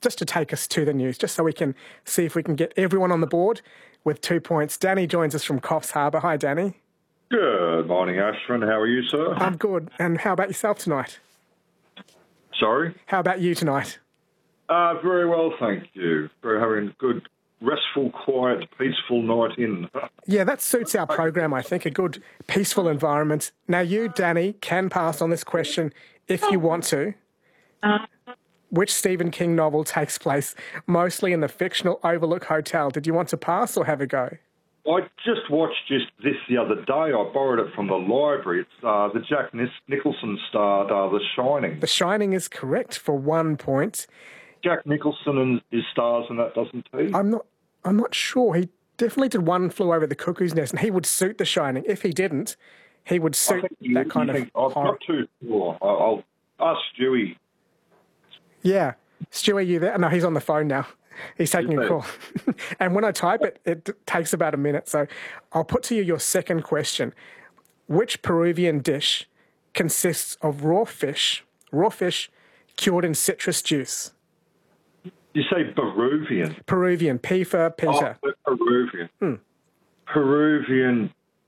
just to take us to the news, just so we can see if we can get everyone on the board with 2 points. Danny joins us from Coffs Harbour. Hi, Danny. Good morning, Ashwin. How are you, sir? I'm good. And how about yourself tonight? Sorry? How about you tonight? Very well, thank you. We're having a good, restful, quiet, peaceful night in. Yeah, that suits our program, I think, a good, peaceful environment. Now, you, Danny, can pass on this question if you want to. Which Stephen King novel takes place mostly in the fictional Overlook Hotel? Did you want to pass or have a go? I just watched this the other day. I borrowed it from the library. It's the Jack Nicholson starred The Shining. The Shining is correct for 1 point. Jack Nicholson is stars in that, doesn't he? I'm not sure. He definitely did One Flew Over the Cuckoo's Nest, and he would suit The Shining. If he didn't, he would suit that kind of horror. I'm not too sure. I'll ask Stewie. Yeah. Stewie, you there? No, he's on the phone now. He's taking a call. And when I type it, it takes about a minute. So I'll put to you your second question. Which Peruvian dish consists of raw fish cured in citrus juice? You say Peruvian? Peruvian. P for Peter. Oh, Peruvian. Peruvian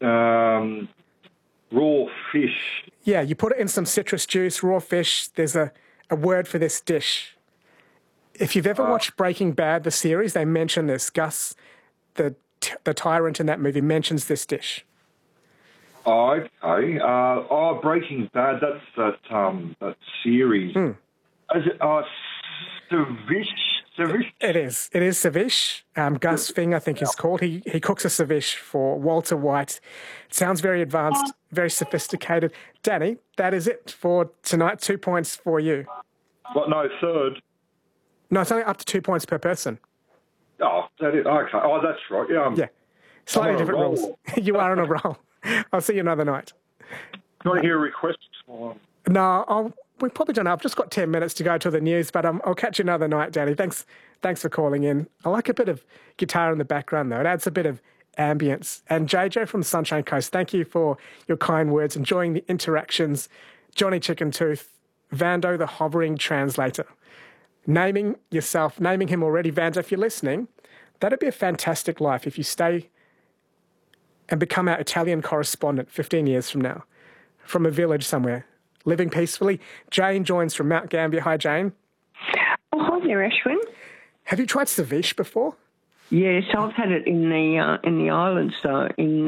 raw fish. Yeah, you put it in some citrus juice, raw fish. There's a word for this dish. If you've ever watched Breaking Bad, the series, they mention this. Gus, the tyrant in that movie, mentions this dish. Okay. Breaking Bad, that's that series. Is it ceviche? Ceviche? It is ceviche. Gus Fring, I think, is called. He cooks a ceviche for Walter White. It sounds very advanced, very sophisticated. Danny, that is it for tonight. 2 points for you. What? No, third. No, it's only up to 2 points per person. Oh, that is, okay. Oh, that's right. Yeah. Slightly different rules. You are on a roll. I'll see you another night. Do you want to hear requests? No, we've probably done. I've just got 10 minutes to go to the news, but I'll catch you another night, Danny. Thanks for calling in. I like a bit of guitar in the background, though. It adds a bit of ambience. And JJ from Sunshine Coast, thank you for your kind words, enjoying the interactions. Johnny Chicken Tooth, Vando the hovering translator. Naming him already, Vando, if you're listening, that'd be a fantastic life if you stay and become our Italian correspondent 15 years from now, from a village somewhere, living peacefully. Jane joins from Mount Gambier. Hi, Jane. Oh, hi there, Ashwin. Have you tried ceviche before? Yes, I've had it in the islands, so in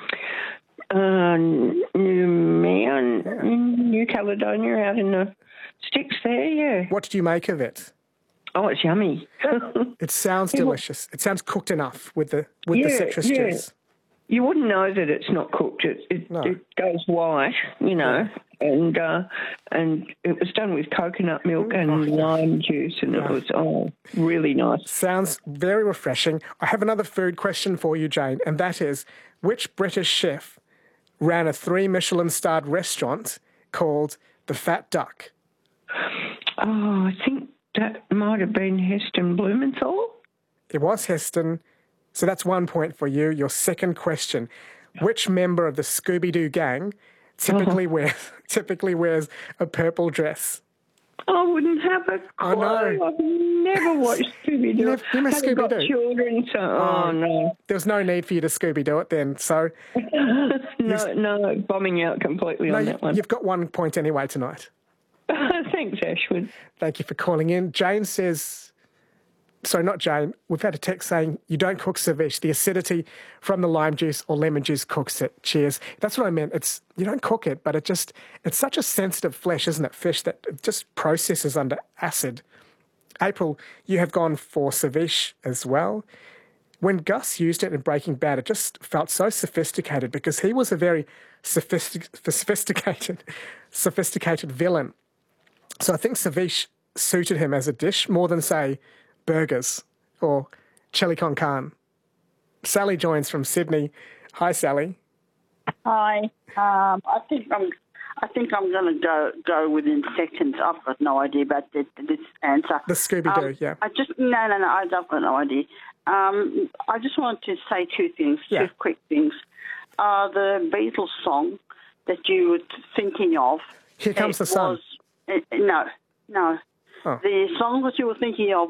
New Caledonia, out in the sticks there, yeah. What did you make of it? Oh, it's yummy. It sounds delicious. It sounds cooked enough with the citrus juice. You wouldn't know that it's not cooked. It goes white, and it was done with coconut milk and lime juice, and it was really nice. Sounds very refreshing. I have another food question for you, Jane, and that is, which British chef ran a 3 Michelin-starred restaurant called The Fat Duck? Oh, I think that might have been Heston Blumenthal. It was Heston. So that's 1 point for you. Your second question. Which member of the Scooby-Doo gang typically wears a purple dress? I wouldn't have a clue. I know. I've never watched Scooby-Doo. You missed Scooby-Doo. Got children, so no. There was no need for you to Scooby-Doo it then. So no, bombing out completely on that one. You've got 1 point anyway tonight. Thanks, Ashwood. Thank you for calling in. Jane says, sorry, not Jane, we've had a text saying you don't cook ceviche. The acidity from the lime juice or lemon juice cooks it. Cheers. That's what I meant. You don't cook it, but it's such a sensitive flesh, isn't it? Fish that it just processes under acid. April, you have gone for ceviche as well. When Gus used it in Breaking Bad, it just felt so sophisticated because he was a very sophisticated villain. So I think ceviche suited him as a dish more than, say, burgers or chili con carne. Sally joins from Sydney. Hi, Sally. Hi. I think I'm going to go within seconds. I've got no idea about this answer. The Scooby-Doo, yeah. No. I've got no idea. I just wanted to say two things, two quick things. The Beatles song that you were thinking of. Here Comes the Sun. No. Oh. The song that you were thinking of